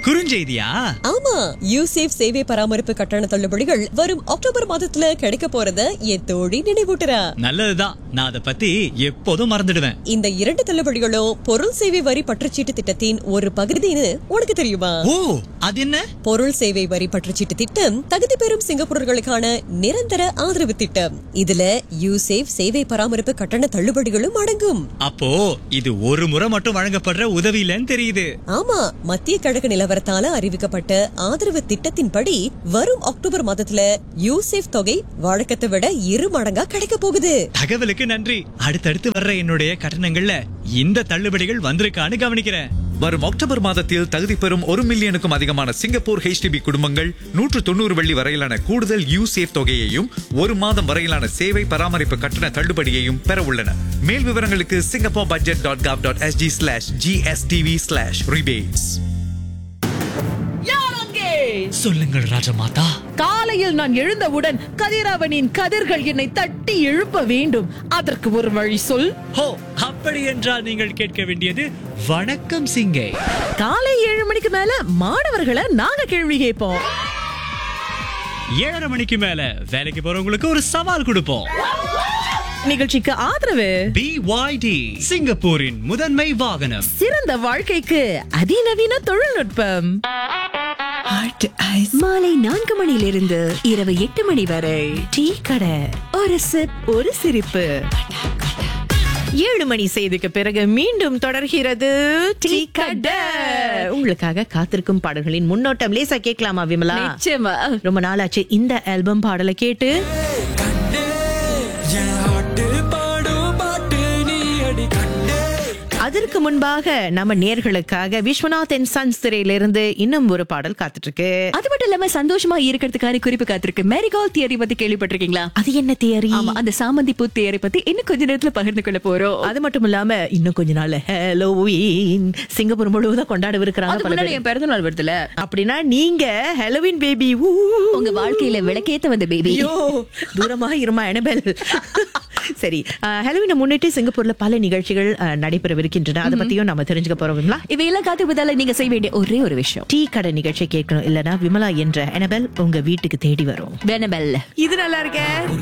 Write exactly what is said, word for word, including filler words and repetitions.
குறுஞ்செய்தியா? ஆமா, யூசேஃப் சேவை பராமரிப்பு கட்டண தள்ளுபடிகள் வரும் அக்டோபர் மாதத்துல கிடைக்க போறத என் தோழி நினைவூட்டுறா. நல்லதுதான். நான் அதை பத்தி எப்போதும் மறந்துடுவேன். இந்த இரண்டு தள்ளுபடிகளும் பொருள் சேவை வரி பற்றுச்சீட்டு திட்டத்தின் ஒரு பகுதின்னு உனக்கு தெரியுமா? ஓ, அது என்ன? பொருள் சேவை வரி பற்றுச்சீட்டு திட்டம் தகுதி பெறும் சிங்கப்பூரர்களுக்கான நிரந்தர ஆதரவு திட்டம். இதுல யூசேஃப் சேவை பராமரிப்பு கட்டண தள்ளுபடிகளும் அடங்கும். அப்போ இது ஒரு முறை மட்டும் வழங்கப்படுற உதவி இல்லைன்னு தெரியுது. ஆமா, மத்திய கிழக்கு நிலவரத்தால அறிவிக்கப்பட்ட ஆதரவு திட்டத்தின்படி வரும் அக்டோபர் மாதத்துல யூசேஃப் தொகை வழக்கத்தை விட இரு மடங்கா கிடைக்க போகுது. தகவலுக்கு நன்றி. அடுத்தடுத்து வர்ற என்னுடைய கட்டணங்கள்ல இந்த தள்ளுபடிகள் வந்திருக்கான்னு கவனிக்கிறேன். வரும் அக்டோபர் மாதத்தில் தகுதி பெறும் ஒரு மில்லியனுக்கும் அதிகமான சிங்கப்பூர் ஹெச் டி பி குடும்பங்கள் நூற்று தொண்ணூறு வெள்ளி வரையிலான கூடுதல் யூசேஃப் தொகையையும் ஒரு மாதம் வரையிலான சேவை பராமரிப்பு கட்டண தள்ளுபடியையும் பெற உள்ளன. மேல் விவரங்களுக்கு Singapore budget dot காவ் dot SG slash GSTV slash rebates. சொல்லுங்கள் ராஜமாதா. காலையில் நான் எழுந்தவுடன் கதிரவனின் கதிர்கள் என்னை தட்டி எழுப்ப வேண்டும். அதற்கு ஒரு வழி சொல். ஹோ, அப்படி என்றால் நீங்கள் கேட்க வேண்டியது வணக்கம் சிங்கை. காலை ஏழு மணிக்கு மேல மாணவர்களை நாங்க கேள்வி கேட்போம். ஏழரை மணிக்கு மேல வேலைக்கு போறவங்களுக்கு ஒரு சவால் கொடுப்போம். நிகழ்ச்சிக்கு ஆதரவு பி ஒய் டி, சிங்கப்பூரின் முதன்மை வாகனம். சிறந்த வாழ்க்கைக்கு அதிநவீன தொழில்நுட்பம். மாலை நான்கு மணியிலிருந்து இரவு எட்டு மணி வரை டீ கடை. ஒரு சிப் ஒரு சிரிப்பு. ஏழு மணி செய்திக்கு பிறகு மீண்டும் தொடர்கிறது டீ கடை. உங்களுக்காக காத்திருக்கும் பாடல்களின் முன்னோட்டம் லேசா கேட்கலாமா விமலா? நிச்சயமா. ரொம்ப நாளாச்சு இந்த ஆல்பம் பாடலை கேட்டு. அதற்கு முன்பாக நம்ம நேர்களுக்காக விஸ்வநாத் அண்ட் சன்ஸ் திரையிலிருந்து இன்னும் ஒரு பாடல் காத்துட்டு இருக்கு. அது மட்டும் இல்லாம சந்தோஷமா இருக்கிறதுக்கான குறிப்பு காத்திருக்கு. மேரிகோல்ட் தியரி பத்தி கேள்விப்பட்டிருக்கீங்களா? அது என்ன தியரி? ஆமா, அந்த சாமந்தி பூ தியரி பத்தி இன்னும் கொஞ்ச நேரத்துல பகிர்ந்து கொள்ள போறோம். அது மட்டும் இல்லாம இன்னும் கொஞ்ச நாள் ஹாலோவீன் சிங்கப்பூர் முழுவதும் கொண்டாடவிருக்கிறாங்க. என் பிறந்த நாள் வருதுல, அப்படின்னா நீங்க ஹாலோவீன் பேபி உங்க வாழ்க்கையில விளக்கேத்த வந்த பேபி. தூரமா இருமா அனபெல். சரி, ஹாலோவீனை முன்னிட்டு சிங்கப்பூர்ல பல நிகழ்ச்சிகள் நடைபெறவிருக்கின்றன. அதை பத்தியும் நம்ம தெரிஞ்சுக்க போறோம். இவையெல்லாம் காத்திருப்பதால நீங்க செய்ய வேண்டிய ஒரே ஒரு விஷயம், டீ கடை நிகழ்ச்சி கேட்கணும். இல்லனா விமலா என்ற அனபெல் உங்க வீட்டுக்கு தேடி வரும். வெனபெல். இது நல்லா இருக்க.